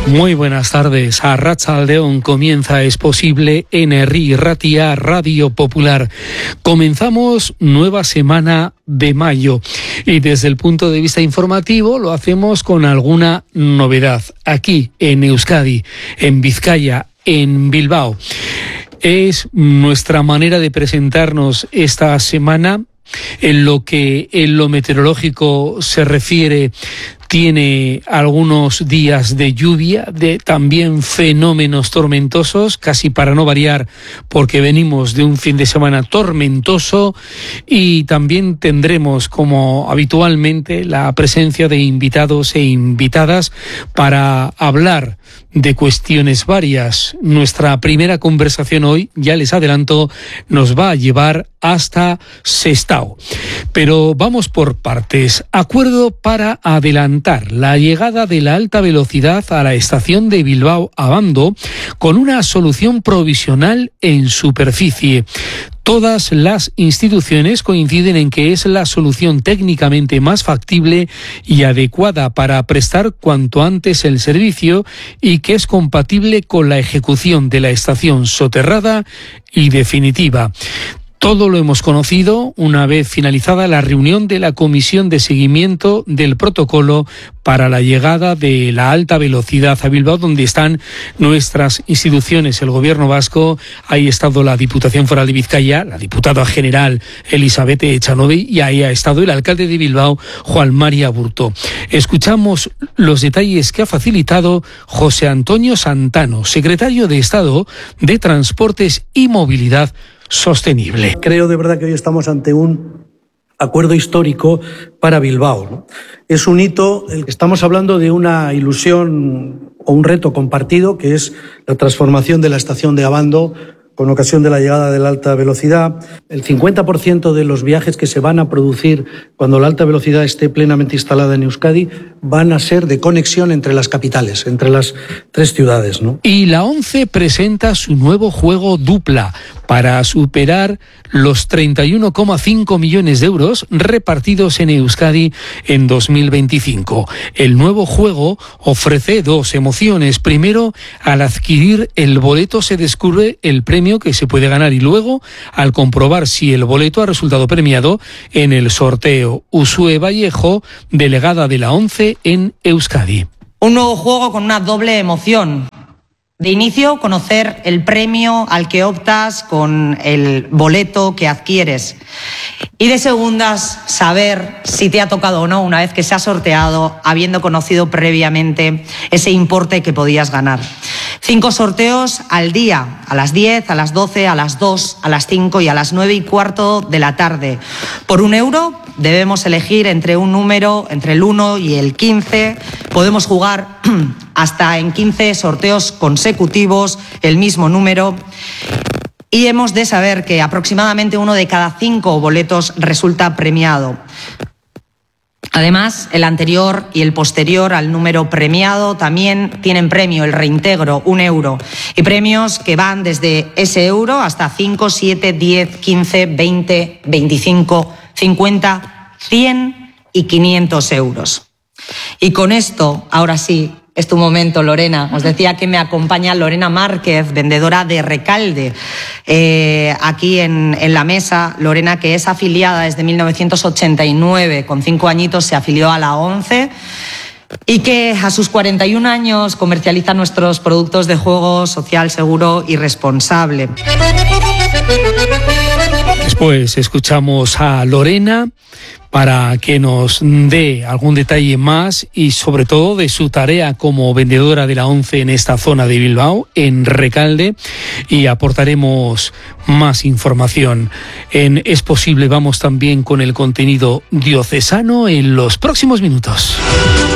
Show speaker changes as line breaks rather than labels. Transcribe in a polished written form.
Muy buenas tardes. Arratsaldeon comienza Es Posible en Herri Ratia, Radio Popular. Comenzamos nueva semana de mayo y desde el punto de vista informativo lo hacemos con alguna novedad. Aquí en Euskadi, en Vizcaya, en Bilbao. Es nuestra manera de presentarnos esta semana. En lo que en lo meteorológico se refiere, tiene algunos días de lluvia, de también fenómenos tormentosos, casi para no variar, porque venimos de un fin de semana tormentoso, y también tendremos, como habitualmente, la presencia de invitados e invitadas para hablar de cuestiones varias. Nuestra primera conversación hoy, ya les adelanto, nos va a llevar hasta Sestao. Pero vamos por partes. Acuerdo para adelantar la llegada de la alta velocidad a la estación de Bilbao-Abando con una solución provisional en superficie. Todas las instituciones coinciden en que es la solución técnicamente más factible y adecuada para prestar cuanto antes el servicio y que es compatible con la ejecución de la estación soterrada y definitiva. Todo lo hemos conocido una vez finalizada la reunión de la Comisión de Seguimiento del Protocolo para la llegada de la alta velocidad a Bilbao, donde están nuestras instituciones, el Gobierno vasco. Ahí ha estado la Diputación Foral de Vizcaya, la diputada general Elizabeth Echanovi, y ahí ha estado el alcalde de Bilbao, Juan Mari Aburto. Escuchamos los detalles que ha facilitado José Antonio Santano, secretario de Estado de Transportes y Movilidad Sostenible.
Creo de verdad que hoy estamos ante un acuerdo histórico para Bilbao, ¿no? Es un hito, estamos hablando de una ilusión o un reto compartido, que es la transformación de la estación de Abando con ocasión de la llegada de la alta velocidad. El 50% de los viajes que se van a producir cuando la alta velocidad esté plenamente instalada en Euskadi van a ser de conexión entre las capitales, entre las tres ciudades, ¿no?
Y la ONCE presenta su nuevo juego Dupla para superar los 31,5 millones de euros repartidos en Euskadi en 2025. El nuevo juego ofrece dos emociones. Primero, al adquirir el boleto se descubre el premio que se puede ganar, y luego, al comprobar si el boleto ha resultado premiado en el sorteo. Usue Vallejo, delegada de la ONCE en Euskadi.
Un nuevo juego con una doble emoción. De inicio, conocer el premio al que optas con el boleto que adquieres. Y de segundas, saber si te ha tocado o no una vez que se ha sorteado, habiendo conocido previamente ese importe que podías ganar. 5 sorteos al día, a las 10, a las 12, a las 2, a las 5 y a las 9:15 de la tarde. Por €1 debemos elegir entre un número, entre el 1 y el 15. Podemos jugar hasta en 15 sorteos consecutivos, el mismo número. Y hemos de saber que aproximadamente 1 de cada 5 boletos resulta premiado. Además, el anterior y el posterior al número premiado también tienen premio, el reintegro, €1. Y premios que van desde ese euro hasta 5, 7, 10, 15, 20, 25, 50, 100 y 500 euros. Y con esto, ahora sí, es tu momento, Lorena. Os decía que me acompaña Lorena Márquez, vendedora de Recalde, aquí en la mesa. Lorena, que es afiliada desde 1989, con 5 añitos se afilió a la ONCE, y que a sus 41 años comercializa nuestros productos de juego social, seguro y responsable.
Después escuchamos a Lorena para que nos dé algún detalle más y sobre todo de su tarea como vendedora de la ONCE en esta zona de Bilbao, en Recalde, y aportaremos más información. En Es Posible vamos también con el contenido diocesano en los próximos minutos.